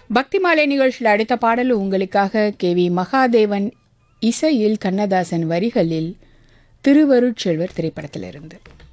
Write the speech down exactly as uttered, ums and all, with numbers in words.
பக்தி மாலை நிகழ்ச்சியில் அடுத்த பாடல் உங்களுக்காக கே வி மகாதேவன் இசையில் கண்ணதாசன் வரிகளில் திருவருட்செல்வர் திரைப்படத்திலிருந்து.